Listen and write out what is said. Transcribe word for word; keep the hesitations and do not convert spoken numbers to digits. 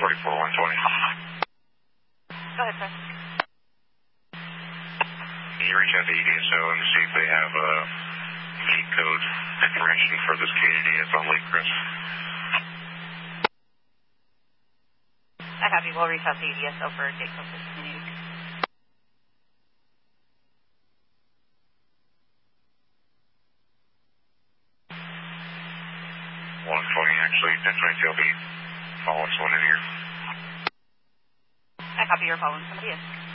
forty-four, one twenty. Go ahead, sir. Can you reach out to E D S O and see if they have a gate code information for this community? It's on Lake Crest. I have you. We'll reach out to E D S O for gate code for this community. one twenty, actually, ten twenty-two, I'll be following someone in here. I copy you're following somebody in.